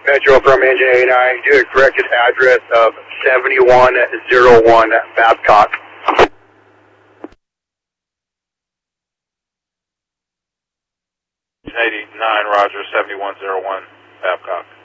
Metro from Engine 89, do a corrected address of 7101 Babcock. 89, Roger, 7101 Babcock.